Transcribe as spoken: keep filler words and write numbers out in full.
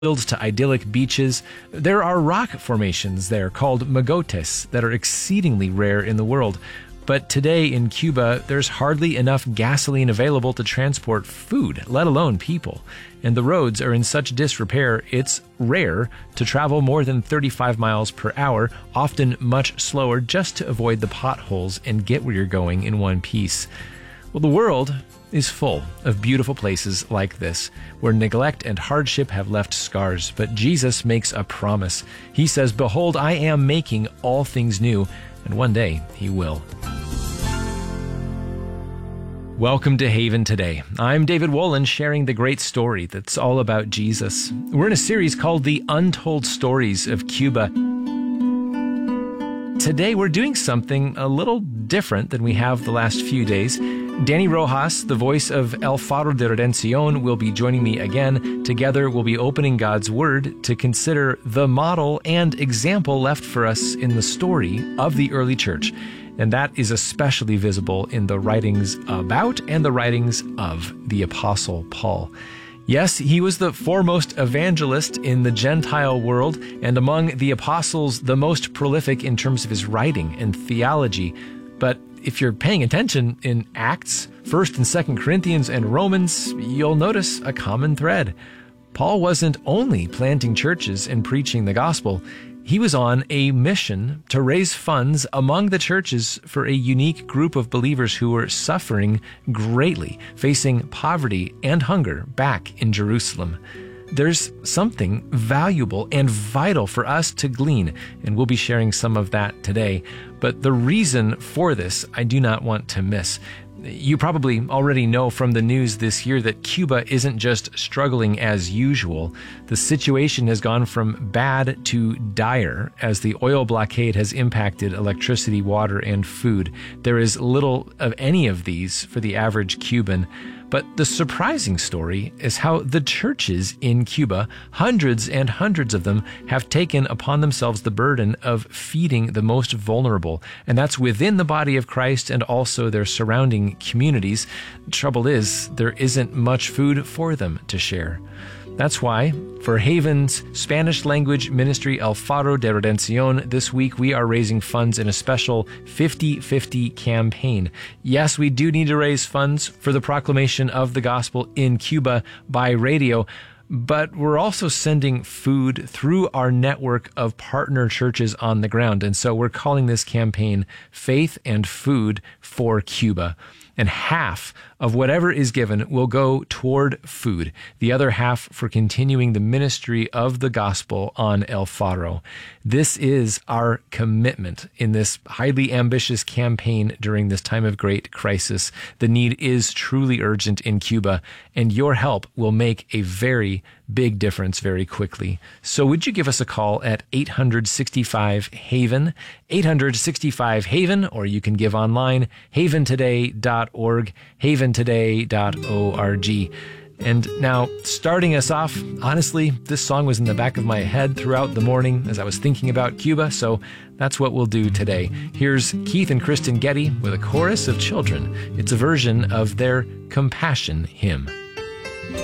to idyllic beaches. There are rock formations there called mogotes that are exceedingly rare in the world. But today in Cuba, there's hardly enough gasoline available to transport food, let alone people. And the roads are in such disrepair, it's rare to travel more than thirty-five miles per hour, often much slower, just to avoid the potholes and get where you're going in one piece. Well, the world is full of beautiful places like this, where neglect and hardship have left scars. But Jesus makes a promise. He says, "Behold, I am making all things new," and one day he will. Welcome to Haven Today. I'm David Wolin, sharing the great story that's all about Jesus. We're in a series called The Untold Stories of Cuba. Today we're doing something a little different than we have the last few days. Danny Rojas, the voice of El Faro de Redención, will be joining me again. Together we'll be opening God's Word to consider the model and example left for us in the story of the early church. And that is especially visible in the writings about and the writings of the Apostle Paul. Yes, he was the foremost evangelist in the Gentile world, and among the apostles, the most prolific in terms of his writing and theology. But if you're paying attention in Acts, First and Second Corinthians, and Romans, you'll notice a common thread. Paul wasn't only planting churches and preaching the gospel. He was on a mission to raise funds among the churches for a unique group of believers who were suffering greatly, facing poverty and hunger back in Jerusalem. There's something valuable and vital for us to glean, and we'll be sharing some of that today. But the reason for this, I do not want to miss. You probably already know from the news this year that Cuba isn't just struggling as usual. The situation has gone from bad to dire as the oil blockade has impacted electricity, water, and food. There is little of any of these for the average Cuban. But the surprising story is how the churches in Cuba, hundreds and hundreds of them, have taken upon themselves the burden of feeding the most vulnerable. And that's within the body of Christ and also their surrounding communities. The trouble is, there isn't much food for them to share. That's why, for Haven's Spanish language ministry El Faro de Redención, this week we are raising funds in a special fifty fifty campaign. Yes, we do need to raise funds for the proclamation of the gospel in Cuba by radio, but we're also sending food through our network of partner churches on the ground. And so we're calling this campaign Faith and Food for Cuba. And half of whatever is given will go toward food, the other half for continuing the ministry of the gospel on El Faro. This is our commitment in this highly ambitious campaign during this time of great crisis. The need is truly urgent in Cuba, and your help will make a very big difference very quickly. So would you give us a call at eight hundred sixty-five HAVEN, eight hundred sixty-five HAVEN, or you can give online, haven today dot org, haven today dot org. And now, starting us off, honestly, this song was in the back of my head throughout the morning as I was thinking about Cuba, so that's what we'll do today. Here's Keith and Kristen Getty with a chorus of children. It's a version of their Compassion hymn.